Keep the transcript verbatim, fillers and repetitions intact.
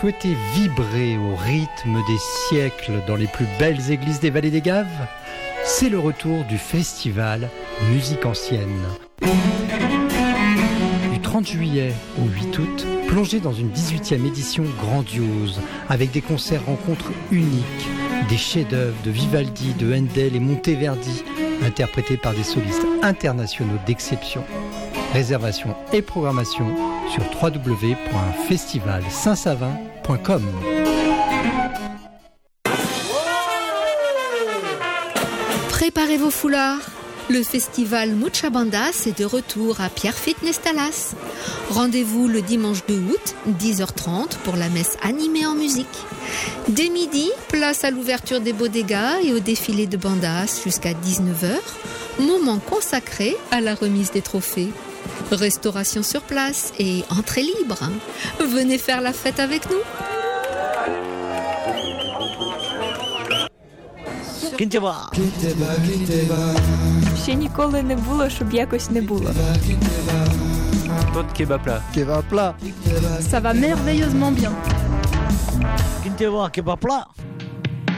souhaitez vibrer au rythme des siècles dans les plus belles églises des vallées des Gaves? C'est le retour du festival Musique Ancienne. Du trente juillet au huit août, plongez dans une dix-huitième édition grandiose, avec des concerts rencontres uniques, des chefs-d'œuvre de Vivaldi, de Handel et Monteverdi, interprétés par des solistes internationaux d'exception. Réservation et programmation sur w w w point festival saint savin point com. Préparez vos foulards. Le festival Mucha Bandas est de retour à Pierrefitte Nestalas. Rendez-vous le dimanche deux août, dix heures trente, pour la messe animée en musique. Dès midi, place à l'ouverture des bodegas et au défilé de bandas jusqu'à dix-neuf heures, moment consacré à la remise des trophées. Restauration sur place et entrée libre. Venez faire la fête avec nous. Кінтєва! Ще ніколи не було, щоб якось не було. Tot kebapla. Kebapla! Ça va merveilleusement bien. Кінтєва, кебапла!